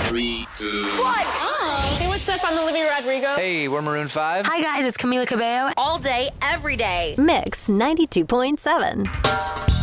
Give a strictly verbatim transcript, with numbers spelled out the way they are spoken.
Three, two. What? Oh. Hey, what's up? I'm Olivia Rodrigo. Hey, we're Maroon five. Hi, guys. It's Camila Cabello. All day, every day. Mix ninety-two point seven.